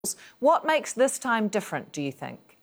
What makes this time different, do you think?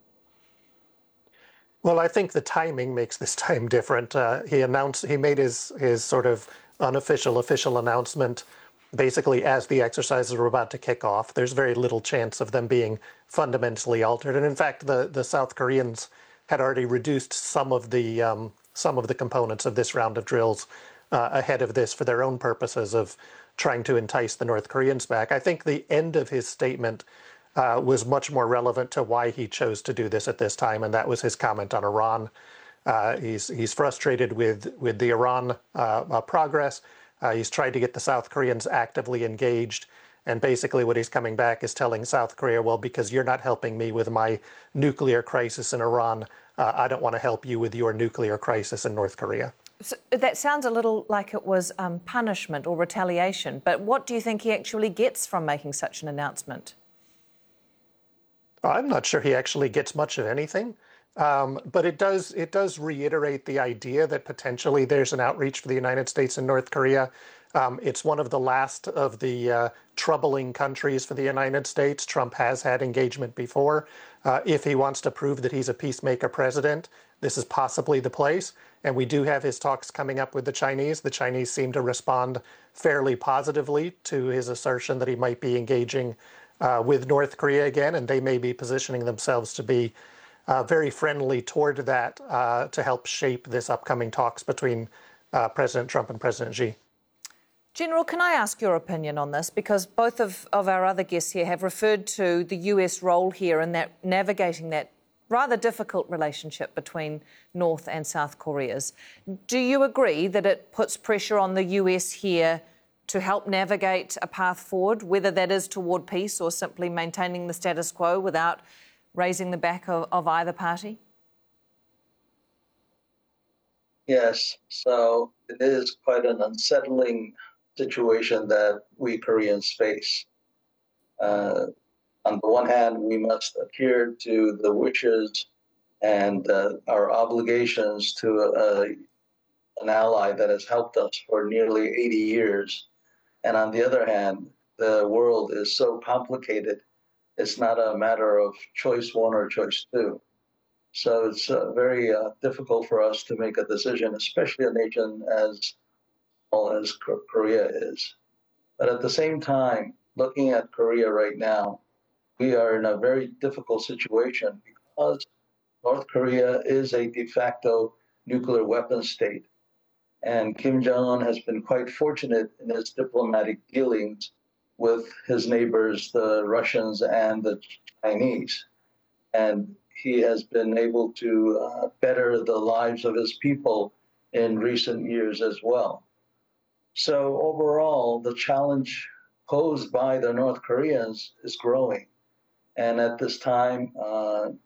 Well, I think the timing makes this time different. He made his sort of official announcement basically as the exercises were about to kick off. There's very little chance of them being fundamentally altered. And in fact, the South Koreans had already reduced some of the components of this round of drills ahead of this for their own purposes of trying to entice the North Koreans back. I think the end of his statement was much more relevant to why he chose to do this at this time, and that was his comment on Iran. He's frustrated with the Iran progress. He's tried to get the South Koreans actively engaged, and basically what he's coming back is telling South Korea, well, because you're not helping me with my nuclear crisis in Iran, I don't want to help you with your nuclear crisis in North Korea. So that sounds a little like it was punishment or retaliation, but what do you think he actually gets from making such an announcement? I'm not sure he actually gets much of anything, but it does reiterate the idea that potentially there's an outreach for the United States and North Korea. It's one of the last of the troubling countries for the United States. Trump has had engagement before. If he wants to prove that he's a peacemaker president, this is possibly the place. And we do have his talks coming up with the Chinese. The Chinese seem to respond fairly positively to his assertion that he might be engaging with North Korea again, and they may be positioning themselves to be very friendly toward that to help shape this upcoming talks between President Trump and President Xi. General, can I ask your opinion on this? Because both of our other guests here have referred to the US role here in that navigating that rather difficult relationship between North and South Koreas. Do you agree that it puts pressure on the US here to help navigate a path forward, whether that is toward peace or simply maintaining the status quo without raising the back of either party? Yes, so it is quite an unsettling situation that we Koreans face. On the one hand, we must adhere to the wishes and our obligations to an ally that has helped us for nearly 80 years. And on the other hand, the world is so complicated, it's not a matter of choice one or choice two. So it's very difficult for us to make a decision, especially a nation as small as Korea is. But at the same time, looking at Korea right now, we are in a very difficult situation because North Korea is a de facto nuclear weapon state. And Kim Jong-un has been quite fortunate in his diplomatic dealings with his neighbors, the Russians and the Chinese. And he has been able to better the lives of his people in recent years as well. So overall, the challenge posed by the North Koreans is growing. And at this time, all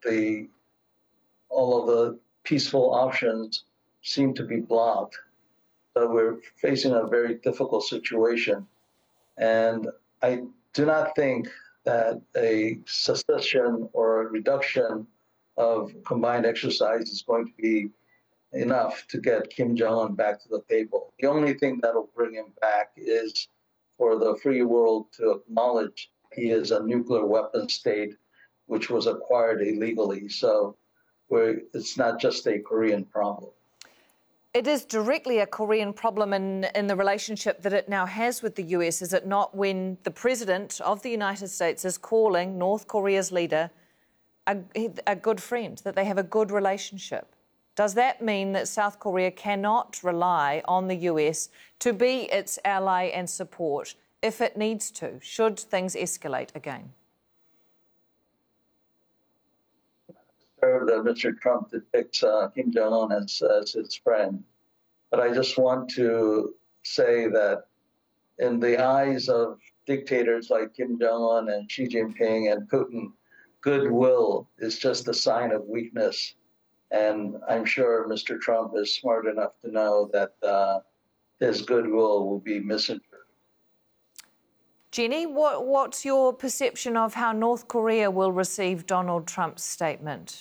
of the peaceful options seem to be blocked. So we're facing a very difficult situation. And I do not think that a cessation or a reduction of combined exercise is going to be enough to get Kim Jong-un back to the table. The only thing that will bring him back is for the free world to acknowledge he is a nuclear weapon state, which was acquired illegally. So it's not just a Korean problem. It is directly a Korean problem in the relationship that it now has with the US, is it not, when the President of the United States is calling North Korea's leader a good friend, that they have a good relationship? Does that mean that South Korea cannot rely on the US to be its ally and support if it needs to, should things escalate again? That Mr. Trump depicts Kim Jong-un as his friend. But I just want to say that in the eyes of dictators like Kim Jong-un and Xi Jinping and Putin, goodwill is just a sign of weakness. And I'm sure Mr. Trump is smart enough to know that his goodwill will be misinterpreted. Jenny, what's your perception of how North Korea will receive Donald Trump's statement?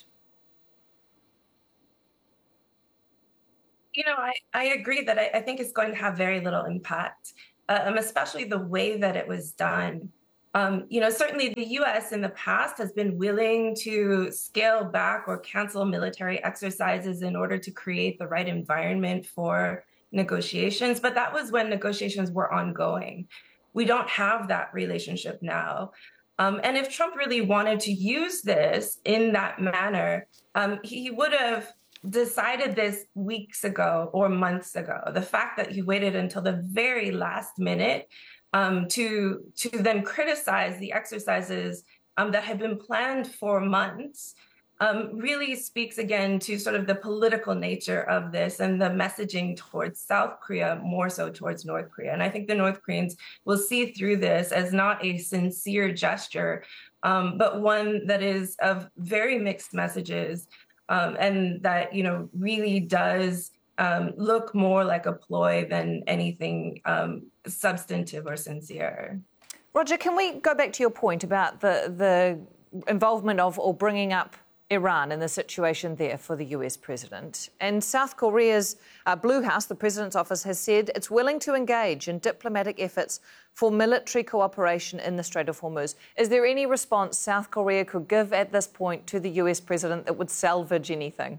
You know, I agree that I think it's going to have very little impact, especially the way that it was done. Certainly the U.S. in the past has been willing to scale back or cancel military exercises in order to create the right environment for negotiations, but that was when negotiations were ongoing. We don't have that relationship now. And if Trump really wanted to use this in that manner, he would have decided this weeks ago or months ago. The fact that he waited until the very last minute to then criticize the exercises that had been planned for months really speaks again to sort of the political nature of this and the messaging towards South Korea, more so towards North Korea. And I think the North Koreans will see through this as not a sincere gesture, but one that is of very mixed messages and that, really does look more like a ploy than anything substantive or sincere. Roger, can we go back to your point about the involvement of or bringing up Iran and the situation there for the US president? And South Korea's Blue House, the president's office, has said it's willing to engage in diplomatic efforts for military cooperation in the Strait of Hormuz. Is there any response South Korea could give at this point to the US president that would salvage anything?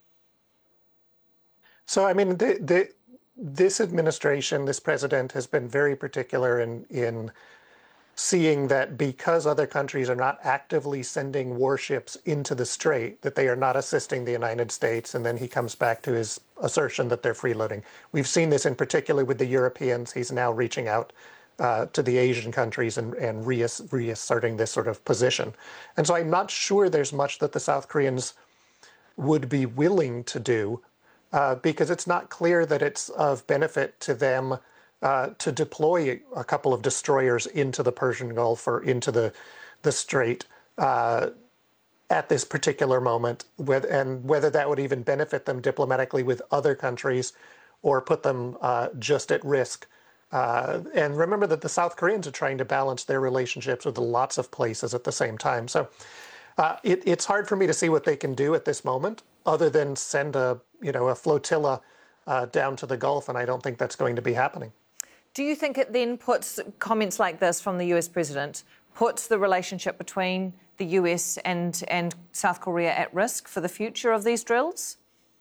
So, I mean, this administration, this president has been very particular in seeing that because other countries are not actively sending warships into the strait, that they are not assisting the United States. And then he comes back to his assertion that they're freeloading. We've seen this in particular with the Europeans. He's now reaching out to the Asian countries and reasserting this sort of position. And so I'm not sure there's much that the South Koreans would be willing to do because it's not clear that it's of benefit to them to deploy a couple of destroyers into the Persian Gulf or into the Strait at this particular moment, and whether that would even benefit them diplomatically with other countries or put them just at risk. And remember that the South Koreans are trying to balance their relationships with lots of places at the same time. So it's hard for me to see what they can do at this moment other than send a flotilla down to the Gulf, and I don't think that's going to be happening. Do you think it then puts comments like this from the US president, puts the relationship between the US and South Korea at risk for the future of these drills?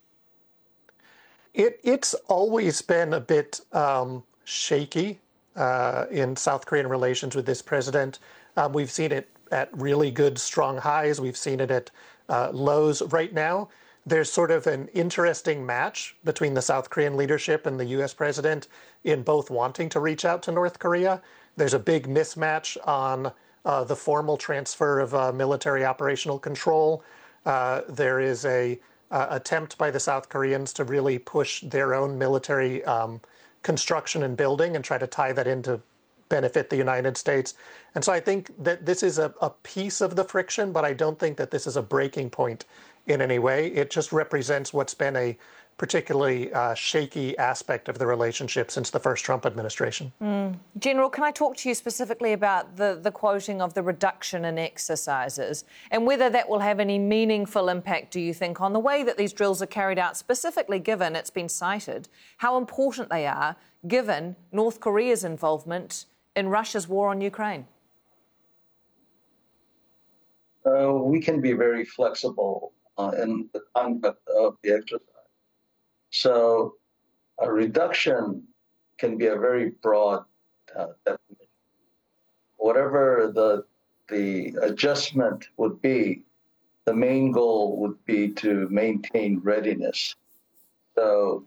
It's always been a bit shaky in South Korean relations with this president. We've seen it at really good, strong highs. We've seen it at lows. Right now, there's sort of an interesting match between the South Korean leadership and the U.S. president in both wanting to reach out to North Korea. There's a big mismatch on the formal transfer of military operational control. There is a attempt by the South Koreans to really push their own military construction and building and try to tie that into benefit the United States. And so I think that this is a piece of the friction, but I don't think that this is a breaking point in any way. It just represents what's been a particularly shaky aspect of the relationship since the first Trump administration. General, can I talk to you specifically about the quoting of the reduction in exercises and whether that will have any meaningful impact, do you think, on the way that these drills are carried out, specifically given it's been cited how important they are given North Korea's involvement in Russia's war on Ukraine? We can be very flexible in the conduct of the exercise. So a reduction can be a very broad definition. Whatever the adjustment would be, the main goal would be to maintain readiness. So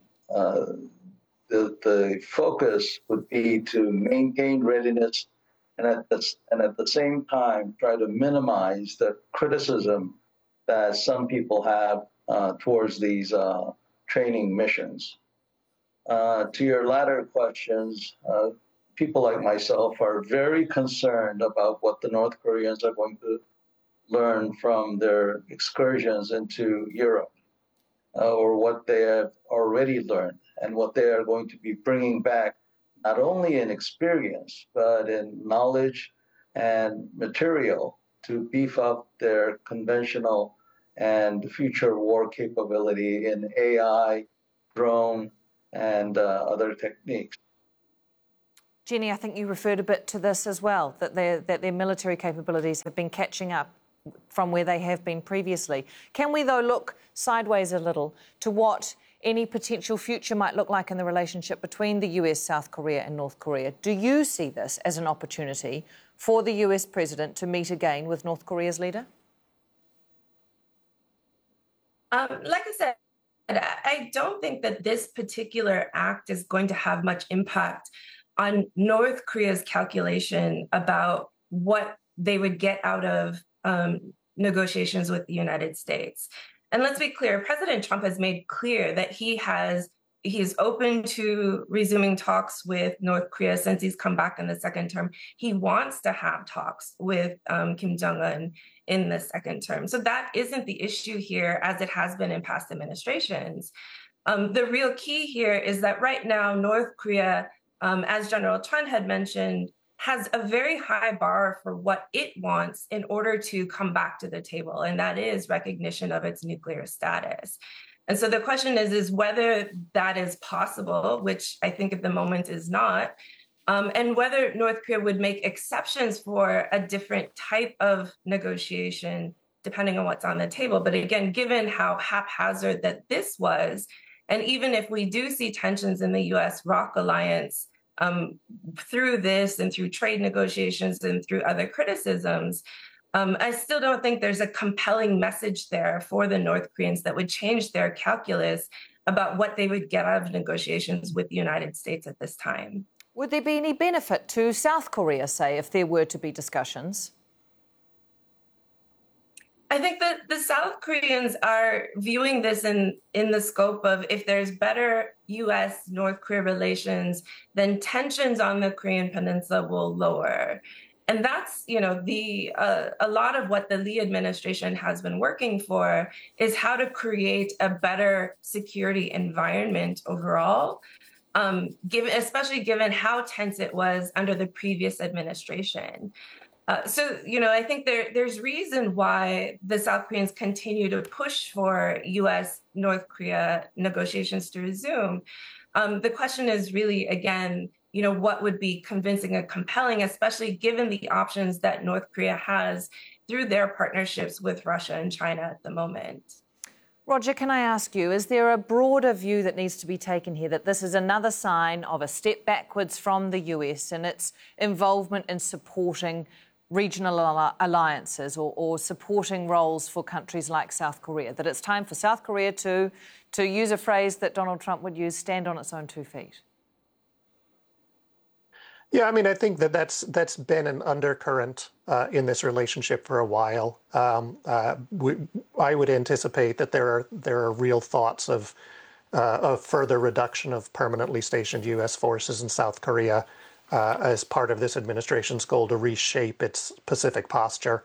the focus would be to maintain readiness and at the same time try to minimize the criticism that some people have towards these training missions. To your latter questions, people like myself are very concerned about what the North Koreans are going to learn from their excursions into Europe, or what they have already learned and what they are going to be bringing back, not only in experience, but in knowledge and material to beef up their conventional and future war capability in AI, drone, and other techniques. Jenny, I think you referred a bit to this as well, that their military capabilities have been catching up from where they have been previously. Can we, though, look sideways a little to what any potential future might look like in the relationship between the US, South Korea and North Korea? Do you see this as an opportunity for the US president to meet again with North Korea's leader? Like I said, I don't think that this particular act is going to have much impact on North Korea's calculation about what they would get out of negotiations with the United States. And let's be clear, President Trump has made clear that he is open to resuming talks with North Korea since he's come back in the second term. He wants to have talks with Kim Jong-un in the second term. So that isn't the issue here, as it has been in past administrations. The real key here is that right now, North Korea, as General Chun had mentioned, has a very high bar for what it wants in order to come back to the table, and that is recognition of its nuclear status. And so the question is whether that is possible, which I think at the moment is not, and whether North Korea would make exceptions for a different type of negotiation, depending on what's on the table. But again, given how haphazard that this was, and even if we do see tensions in the US-ROC alliance through this and through trade negotiations and through other criticisms, I still don't think there's a compelling message there for the North Koreans that would change their calculus about what they would get out of negotiations with the United States at this time. Would there be any benefit to South Korea, say, if there were to be discussions? I think that the South Koreans are viewing this in the scope of, if there's better U.S.-North Korea relations, then tensions on the Korean Peninsula will lower. And that's, a lot of what the Lee administration has been working for is how to create a better security environment overall, especially given how tense it was under the previous administration. I think there's reason why the South Koreans continue to push for U.S.-North Korea negotiations to resume. The question is really, again, what would be convincing and compelling, especially given the options that North Korea has through their partnerships with Russia and China at the moment. Roger, can I ask you, is there a broader view that needs to be taken here, that this is another sign of a step backwards from the US and its involvement in supporting regional alliances or supporting roles for countries like South Korea, that it's time for South Korea to use a phrase that Donald Trump would use, stand on its own 2 feet? Yeah, I mean, I think that's been an undercurrent in this relationship for a while. I would anticipate that there are real thoughts of further reduction of permanently stationed U.S. forces in South Korea as part of this administration's goal to reshape its Pacific posture.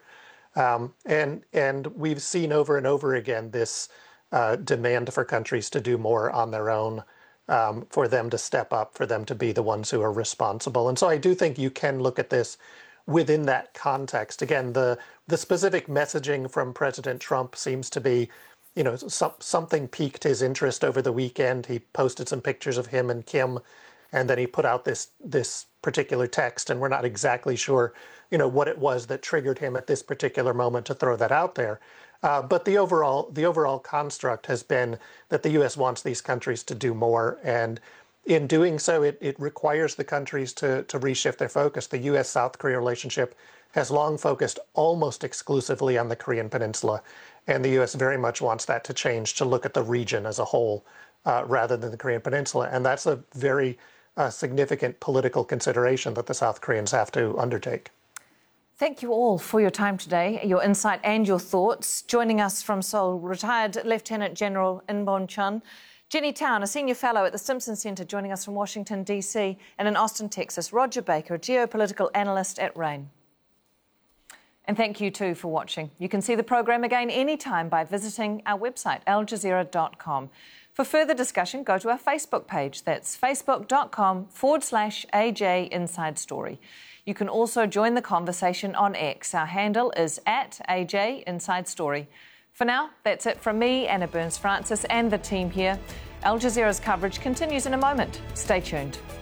And we've seen over and over again this demand for countries to do more on their own, for them to step up, for them to be the ones who are responsible. And so I do think you can look at this within that context. Again, the specific messaging from President Trump seems to be, something piqued his interest over the weekend. He posted some pictures of him and Kim, and then he put out this particular text, and we're not exactly sure, what it was that triggered him at this particular moment to throw that out there. But the overall construct has been that the U.S. wants these countries to do more, and in doing so, it requires the countries to reshift their focus. The U.S.-South Korea relationship has long focused almost exclusively on the Korean Peninsula, and the U.S. very much wants that to change, to look at the region as a whole rather than the Korean Peninsula, and that's a very significant political consideration that the South Koreans have to undertake. Thank you all for your time today, your insight and your thoughts. Joining us from Seoul, retired Lieutenant General In-beom Chun, Jenny Town, a senior fellow at the Simpson Center, joining us from Washington, D.C., and in Austin, Texas, Roger Baker, a geopolitical analyst at RAIN. And thank you, too, for watching. You can see the program again anytime by visiting our website, aljazeera.com. For further discussion, go to our Facebook page. That's facebook.com/AJ Inside Story. You can also join the conversation on X. Our handle is @AJ Inside Story. For now, that's it from me, Anna Burns-Francis, and the team here. Al Jazeera's coverage continues in a moment. Stay tuned.